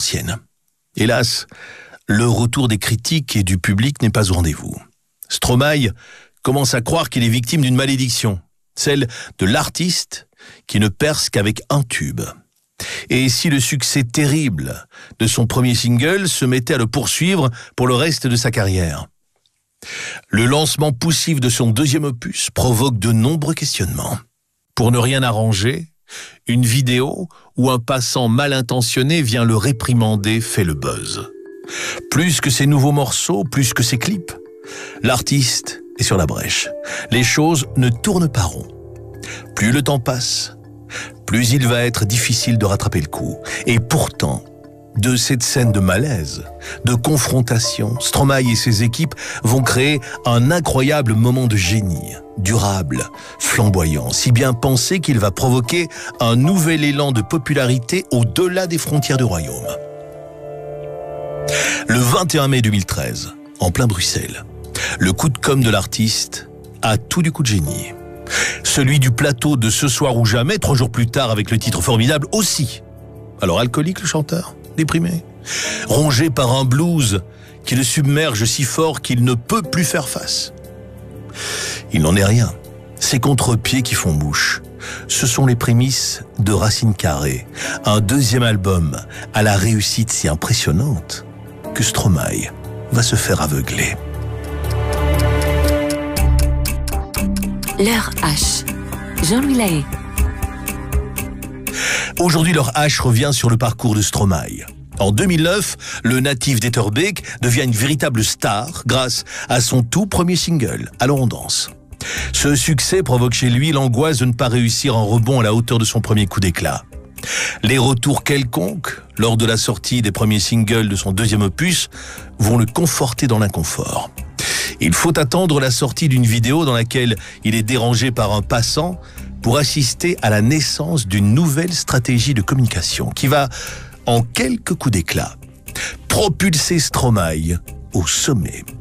sienne. Hélas, le retour des critiques et du public n'est pas au rendez-vous. Stromae commence à croire qu'il est victime d'une malédiction, celle de l'artiste qui ne perce qu'avec un tube. Et si le succès terrible de son premier single se mettait à le poursuivre pour le reste de sa carrière? Le lancement poussif de son deuxième opus provoque de nombreux questionnements. Pour ne rien arranger, une vidéo où un passant mal intentionné vient le réprimander fait le buzz. Plus que ses nouveaux morceaux, plus que ses clips, l'artiste est sur la brèche. Les choses ne tournent pas rond. Plus le temps passe, plus il va être difficile de rattraper le coup. Et pourtant, de cette scène de malaise, de confrontation, Stromae et ses équipes vont créer un incroyable moment de génie, durable, flamboyant, si bien pensé qu'il va provoquer un nouvel élan de popularité au-delà des frontières du royaume. Le 21 mai 2013, en plein Bruxelles, le coup de com' de l'artiste a tout du coup de génie. Celui du plateau de Ce soir ou jamais, 3 jours plus tard avec le titre formidable aussi. Alors alcoolique le chanteur? Déprimé? Rongé par un blues qui le submerge si fort qu'il ne peut plus faire face? Il n'en est rien. Ces contre-pieds qui font mouche. Ce sont les prémices de Racine Carrée, un deuxième album à la réussite si impressionnante que Stromae va se faire aveugler. L'heure H. Jean-Louis Lahaye. Aujourd'hui, l'heure H revient sur le parcours de Stromae. En 2009, le natif d'Etterbeek devient une véritable star grâce à son tout premier single, Allons on danse. Ce succès provoque chez lui l'angoisse de ne pas réussir un rebond à la hauteur de son premier coup d'éclat. Les retours quelconques, lors de la sortie des premiers singles de son deuxième opus, vont le conforter dans l'inconfort. Il faut attendre la sortie d'une vidéo dans laquelle il est dérangé par un passant pour assister à la naissance d'une nouvelle stratégie de communication qui va, en quelques coups d'éclat, propulser Stromae au sommet.